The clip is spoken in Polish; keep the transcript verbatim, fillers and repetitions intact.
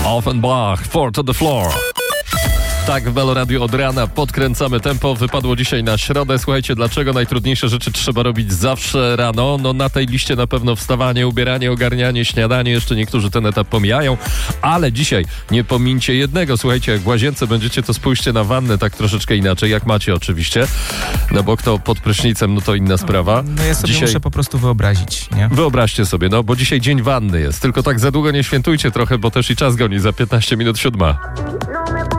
Offenbach, Four to the Floor. Tak, w Melo Radio od rana podkręcamy tempo. Wypadło dzisiaj na środę. Słuchajcie, dlaczego najtrudniejsze rzeczy trzeba robić zawsze rano? No na tej liście na pewno wstawanie, ubieranie, ogarnianie, śniadanie. Jeszcze niektórzy ten etap pomijają. Ale dzisiaj nie pomincie jednego. Słuchajcie, jak w łazience będziecie, to spójrzcie na wannę tak troszeczkę inaczej, jak macie oczywiście. No bo kto pod prysznicem, no to inna sprawa. No ja sobie dzisiaj... muszę po prostu wyobrazić, nie? Wyobraźcie sobie, no bo dzisiaj dzień wanny jest. Tylko tak za długo nie świętujcie trochę, bo też i czas goni za piętnaście minut siódma.